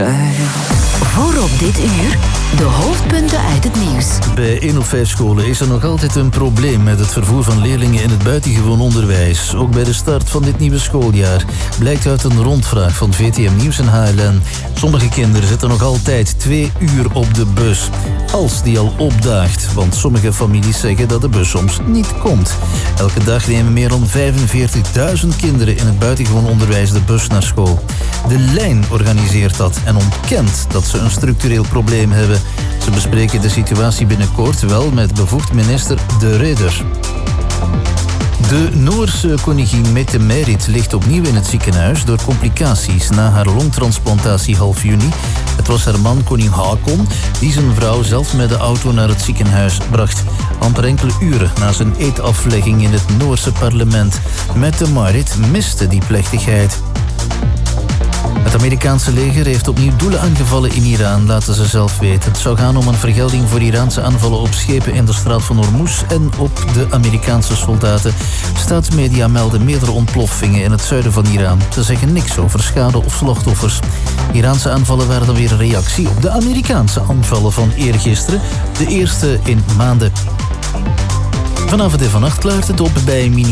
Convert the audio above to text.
Voor op dit uur de hoofdpunten uit het nieuws. Bij 1 op 5 scholen is er nog altijd een probleem met het vervoer van leerlingen in het buitengewoon onderwijs. Ook bij de start van dit nieuwe schooljaar blijkt uit een rondvraag van VTM Nieuws en HLN. Sommige kinderen zitten nog altijd 2 uur op de bus. Als die al opdaagt, want sommige families zeggen dat de bus soms niet komt. Elke dag nemen meer dan 45.000 kinderen in het buitengewoon onderwijs de bus naar school. De Lijn organiseert dat en ontkent dat ze een structureel probleem hebben. Ze bespreken de situatie binnenkort wel met bevoegd minister De Ridder. De Noorse koningin Mette-Marit ligt opnieuw in het ziekenhuis door complicaties na haar longtransplantatie half juni. Het was haar man, koning Haakon, die zijn vrouw zelf met de auto naar het ziekenhuis bracht. Amper enkele uren na zijn eedaflegging in het Noorse parlement. Mette-Marit miste die plechtigheid. Het Amerikaanse leger heeft opnieuw doelen aangevallen in Iran, laten ze zelf weten. Het zou gaan om een vergelding voor Iraanse aanvallen op schepen in de straat van Hormuz en op de Amerikaanse soldaten. Staatsmedia melden meerdere ontploffingen in het zuiden van Iran. Ze zeggen niks over schade of slachtoffers. Iraanse aanvallen waren dan weer een reactie op de Amerikaanse aanvallen van eergisteren, de eerste in maanden. Vanavond en vannacht klaart het op bij